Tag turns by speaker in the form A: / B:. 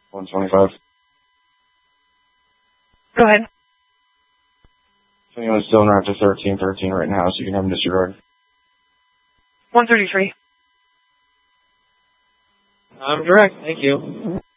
A: 125.
B: Go ahead.
A: So anyone's still in after 1313 right now, so you can have them disregard.
B: 133.
C: I'm direct. Thank you.